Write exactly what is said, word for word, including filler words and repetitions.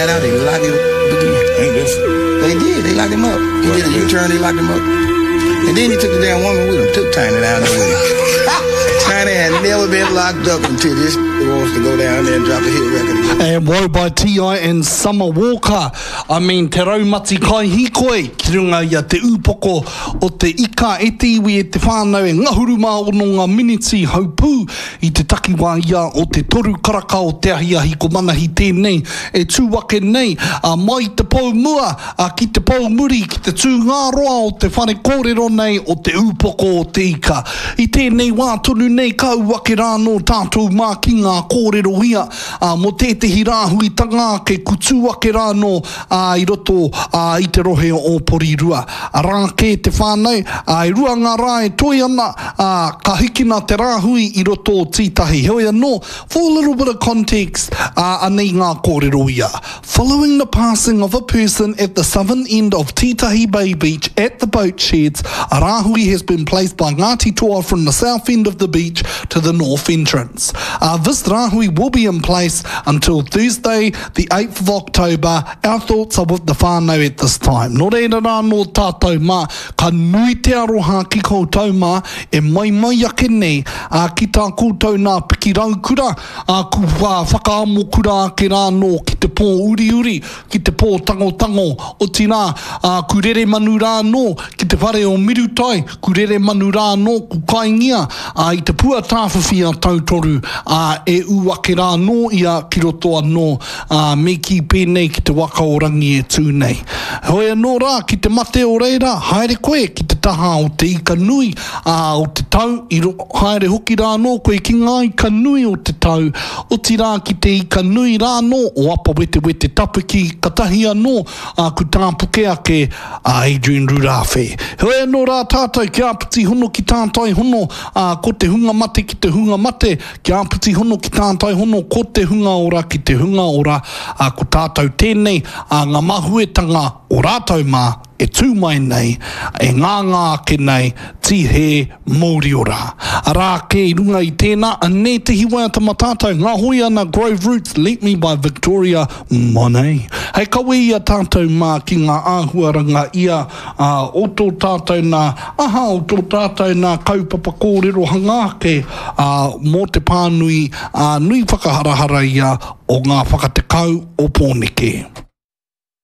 got out, they locked him up again. Ain't this? They did. They locked him up. He did a U-turn. They locked him up. And then he took the damn woman with him. Took Tiny down there with him. Tiny had never been locked up until this wants to go down there and drop a hit record. And woe by T I and Summer Walker. I mean, te raumati kai hikoi, ki runga ia te upoko o te ika e te iwi e te whānau e ngahuru mā ono ngā miniti haupū i te takiwā ia o te toru karaka o te ahi ahi ko manahi tēnei e tūwake nei a mai te pau mua a ki te pau muri ki te tū ngā roa o te whare kōrero nei o te upoko o te ika. I tēnei wā tonu nei kau wake rāno tātou mā ki ngā kōrero hia a mo tētehi rāhui tanga ke kutu ake rāno a i roto a i te rohe o Porirua. A rā ke te whānau a i rua ngā rā e toi ana a ka hikina te rāhui i roto o tītahi. Hoi anō, for a little bit of context a anei ngā kōrero ia. Following the passing of a person at the southern end of Tītahi Bay Beach at the boat sheds, a rāhui has been placed by Ngāti Toa from the south end of the beach to the north entrance. Uh, this rāhui will be in place until Thursday, the eighth of October. Our thoughts are with the whānau at this time. Nō reira rā nō tātou mā, ka nui te aroha ki koutou mā, e mai mai ake nei, a ki tā koutou nā piki raukura, a ku wha whakaamo kura ake rā nō ki te pō uri uri, ki te pō tango tango, o tina, a ku rere manu rā nō, ki te whare o mirutai, ku rere manu rā nō, ku kaingia, a i te pua tāwhawhia tautoru, a e u ake rā nō ia ki roto anō, a me ki pēnei ki te waka o rangi e tū nei. Hoi anō rā, ki te mate o reira, haere koe ki te taha o te ika nui, a o te tau, i ro, haere hoki rā nō, koe ki ngā ika nui o te tau, o ti rā ki te ika nui rā nō, o apa wete wete tapiki, katahi anō, a ku tāpuke ake, a Adrian Rurafe. Hoi anō rā tātou, ki āputi hono ki tātai hono, a ko te hunga mate ki te hunga mate, ki āputi hono ki tātai hono, ko te hunga ora ki te hunga ora, a ko tātou tēnei, a ngā mahuetanga o rātou mā, e tū mai nei, e ngā ngā ake nei, tihe Mōriora. A rā ke i runga i tēnā, a ne te hiwai ata matātou, ngā hoi ana Grove Roots, Let Me by Victoria Monet. Hei kawe ia tātou mā ki ngā āhuaranga ia, a o tō tātou nā, aha o tō tātou nā kaupapa kōrero hangāke, a mō te pānui, a nui whakaharahara ia, o ngā whakatekau o Pōneke.